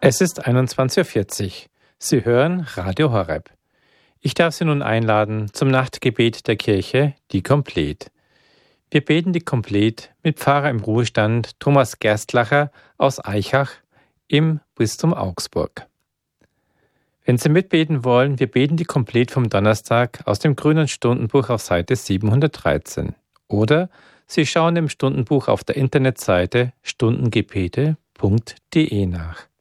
Es ist 21:40 Uhr. Sie hören Radio Horeb. Ich darf Sie nun einladen zum Nachtgebet der Kirche, die Komplet. Wir beten die Komplet mit Pfarrer im Ruhestand Thomas Gerstlacher aus Aichach im Bistum Augsburg. Wenn Sie mitbeten wollen, wir beten die Komplet vom Donnerstag aus dem Grünen Stundenbuch auf Seite 713. Oder Sie schauen im Stundenbuch auf der Internetseite stundengebete.de nach.